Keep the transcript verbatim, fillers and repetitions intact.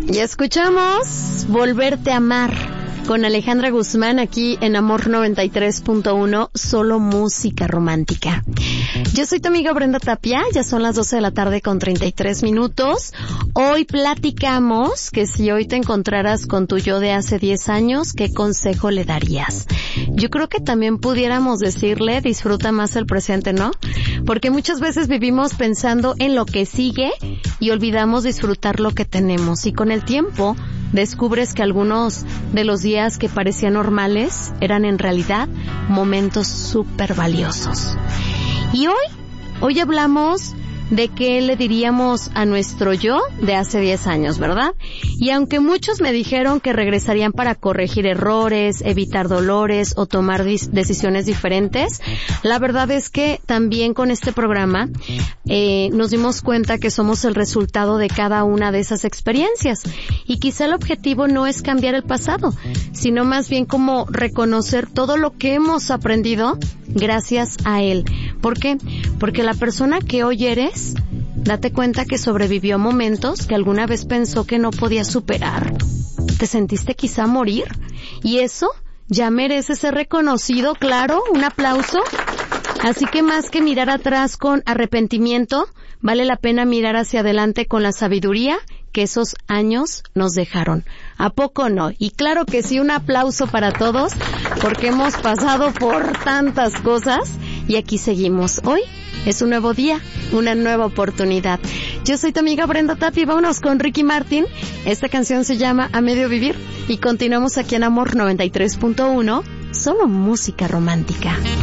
Y escuchamos Volverte a Amar con Alejandra Guzmán aquí en Amor noventa y tres punto uno, solo música romántica. Yo soy tu amiga Brenda Tapia, ya son las doce de la tarde con treinta y tres minutos. Hoy platicamos que si hoy te encontraras con tu yo de hace diez años, ¿qué consejo le darías? Yo creo que también pudiéramos decirle, disfruta más el presente, ¿no? Porque muchas veces vivimos pensando en lo que sigue y olvidamos disfrutar lo que tenemos. Y con el tiempo descubres que algunos de los días que parecían normales eran en realidad momentos súper valiosos. Y hoy, hoy hablamos de qué le diríamos a nuestro yo de hace diez años, ¿verdad? Y aunque muchos me dijeron que regresarían para corregir errores, evitar dolores o tomar dis- decisiones diferentes, la verdad es que también con este programa eh, nos dimos cuenta que somos el resultado de cada una de esas experiencias. Y quizá el objetivo no es cambiar el pasado, sino más bien como reconocer todo lo que hemos aprendido gracias a él. ¿Por qué? Porque la persona que hoy eres, date cuenta que sobrevivió momentos que alguna vez pensó que no podía superar. ¿Te sentiste quizá morir? Y eso ya merece ser reconocido, claro, un aplauso. Así que más que mirar atrás con arrepentimiento, vale la pena mirar hacia adelante con la sabiduría que esos años nos dejaron. ¿A poco no? Y claro que sí, un aplauso para todos, porque hemos pasado por tantas cosas y aquí seguimos. Hoy es un nuevo día, una nueva oportunidad. Yo soy tu amiga Brenda Tapia y vámonos con Ricky Martin. Esta canción se llama A Medio Vivir y continuamos aquí en Amor noventa y tres punto uno, solo música romántica.